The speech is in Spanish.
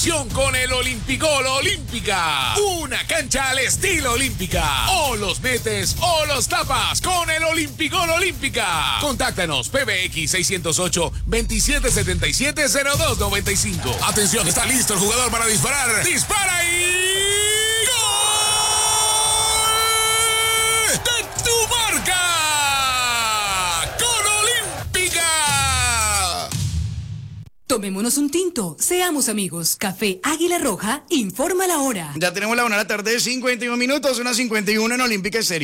emoción con el Olimpicol Olímpica. Una cancha al estilo Olímpica. O los metes o los tapas con el Olimpicol Olímpica. Contáctanos PBX 608-2777-0295. Atención, está listo el jugador para disparar. ¡Dispara y... ¡Gol! ¡De tu marca! ¡Con Olímpica! Tomémonos un tinto, seamos amigos. Café Águila Roja informa la hora. Ya tenemos la 1 de la tarde, 51 minutos, una 51 en Olímpica Estéreo.